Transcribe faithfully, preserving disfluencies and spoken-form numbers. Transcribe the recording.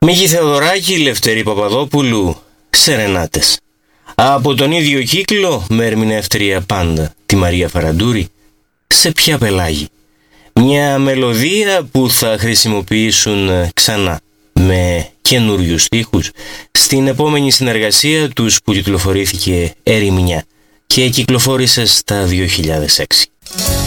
Μίκη Θεοδωράκη, Λευτέρη Παπαδόπουλου, Σερενάτες. Από τον ίδιο κύκλο με ερμηνεύτρια πάντα τη Μαρία Φαραντούρη, Σε ποια πελάγη. Μια μελωδία που θα χρησιμοποιήσουν ξανά με καινούριους στίχους στην επόμενη συνεργασία τους που κυκλοφορήθηκε Ερημινιά και κυκλοφόρησε στα δύο χιλιάδες έξι.